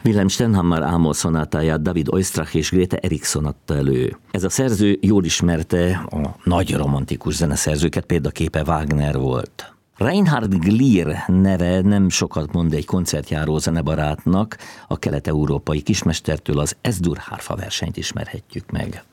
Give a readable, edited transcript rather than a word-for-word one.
Wilhelm Stenhammar Ámol szonátáját David Oistrakh és Grete Erikson adta elő. Ez a szerző jól ismerte a nagy romantikus zeneszerzőket, példaképe Wagner volt. Reinhard Glier neve nem sokat mond egy koncertjáró zenebarátnak, a kelet-európai kismestertől az S-dur hárfa versenyt ismerhetjük meg.